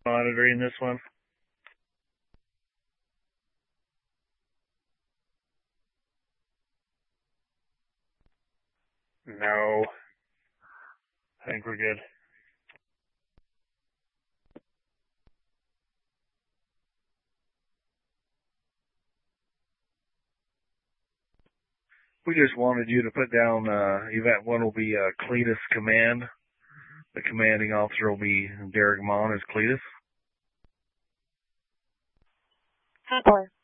Monitoring this one. No. I think we're good. We just wanted you to put down, event one will be, Cletus Command. The commanding officer will be Derek Mon as Cletus. 4.